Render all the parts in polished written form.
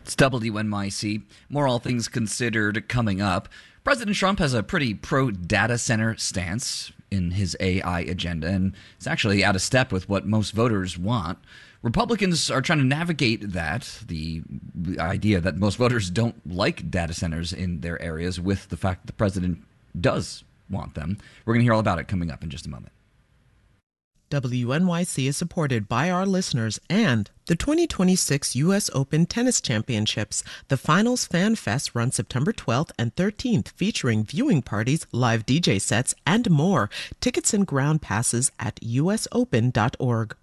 It's WNYC. More All Things Considered coming up. President Trump has a pretty pro-data center stance in his AI agenda, and it's actually out of step with what most voters want. Republicans are trying to navigate that, the idea that most voters don't like data centers in their areas, with the fact that the president does want them. We're going to hear all about it coming up in just a moment. WNYC is supported by our listeners and the 2026 U.S. Open Tennis Championships. The Finals Fan Fest runs September 12th and 13th, featuring viewing parties, live DJ sets, and more. Tickets and ground passes at usopen.org.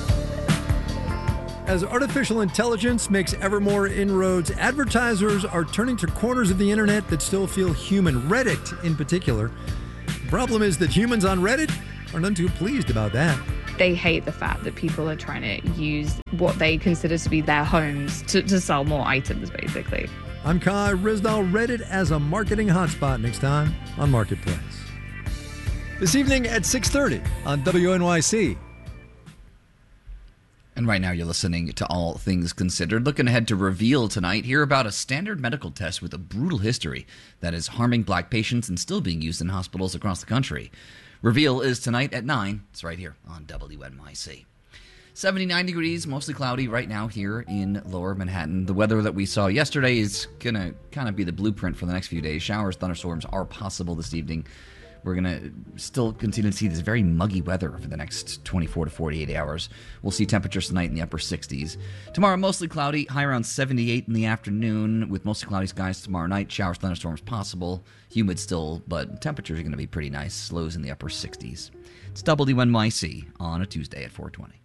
As artificial intelligence makes ever more inroads, advertisers are turning to corners of the internet that still feel human, Reddit in particular. The problem is that humans on Reddit are none too pleased about that. They hate the fact that people are trying to use what they consider to be their homes to sell more items, basically. I'm Kai Ryssdal. Reddit as a marketing hotspot next time on Marketplace. This evening at 6:30 on WNYC. And right now you're listening to All Things Considered. Looking ahead to Reveal tonight, hear about a standard medical test with a brutal history that is harming black patients and still being used in hospitals across the country. Reveal is tonight at 9. It's right here on WNYC. 79 degrees, mostly cloudy right now here in lower Manhattan. The weather that we saw yesterday is going to kind of be the blueprint for the next few days. Showers, thunderstorms are possible this evening. We're going to still continue to see this very muggy weather for the next 24 to 48 hours. We'll see temperatures tonight in the upper 60s. Tomorrow, mostly cloudy, high around 78 in the afternoon, with mostly cloudy skies tomorrow night. Showers, thunderstorms possible. Humid still, but temperatures are going to be pretty nice. Lows in the upper 60s. It's WNYC on a Tuesday at 4:20.